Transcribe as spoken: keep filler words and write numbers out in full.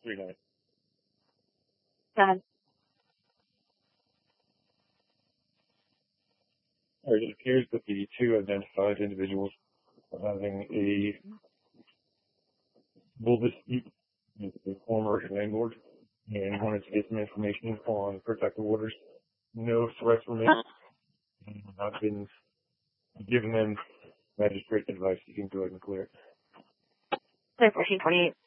three nine. Go ahead. All right, it appears that the two identified individuals are having a bull dispute with the former landlord and wanted to get some information on protective orders. No threats were made and have not been given them magistrate advice. You can go ahead and clear it. Clear fourteen twenty-eight.